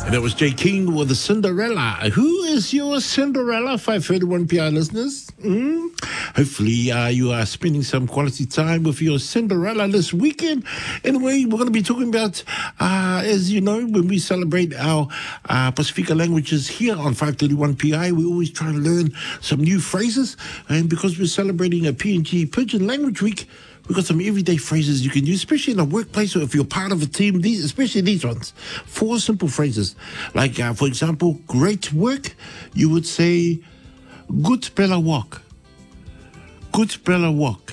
And that was Jay King with the Cinderella. Who is your Cinderella, 531 PI listeners? Hopefully you are spending some quality time with your Cinderella this weekend. Anyway, we're going to be talking about, as you know, when we celebrate our Pacifica languages here on 531 PI, we always try to learn some new phrases. And because we're celebrating a PNG Pidgin Language Week, we've got some everyday phrases you can use, especially in a workplace or if you're part of a team, especially these ones. 4 simple phrases. Like, for example, great work, you would say, good bella walk. Good bella walk.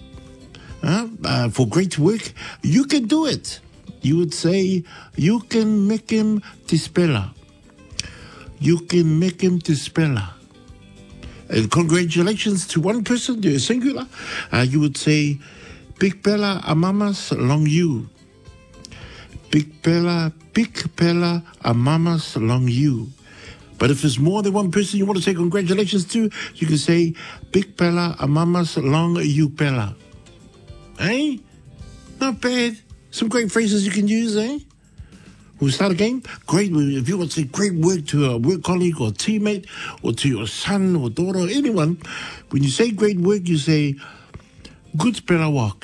For great work, you can do it. You would say, you can make him dispella. You can make him dispella. And congratulations to one person, the singular. You would say, Big Bella Amamas Long You. Big Bella Amamas Long You. But if there's more than one person you want to say congratulations to, you can say, Big Bella Amamas Long You Bella. Eh? Not bad. Some great phrases you can use, eh? We'll start again. Great. If you want to say great work to a work colleague or teammate or to your son or daughter or anyone, when you say great work, you say, good bella walk.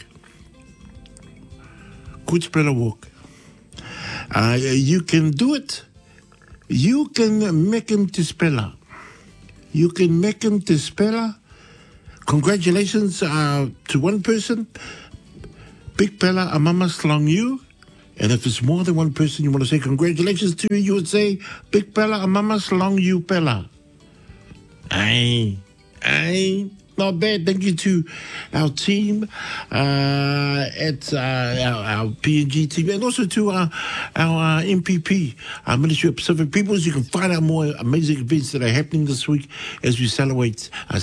Good bella walk. You can do it. You can make him dispella. You can make him dispella. Congratulations to one person. Big Bella Amamas Long You. And if it's more than one person you want to say congratulations to, you would say, Big Bella Amamas Long You Bella. Aye. Not bad. Thank you to our team at our PNG team, and also to our MPP, our Ministry of Pacific Peoples. You can find out more amazing events that are happening this week as we celebrate our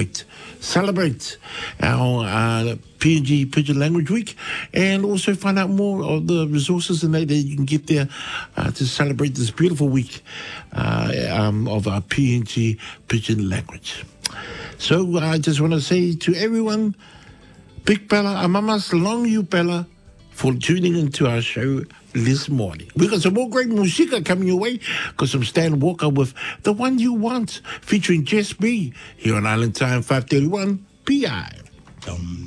PNG Pidgin Language Week, and also find out more of the resources and that you can get there to celebrate this beautiful week of our PNG Pidgin language. So I just want to say to everyone, Big Bella Amamas Long You Bella, for tuning into our show this morning. We've got some more great música coming your way. Got some Stan Walker with The One You Want, featuring Jess B, here on Island Time 531 PI.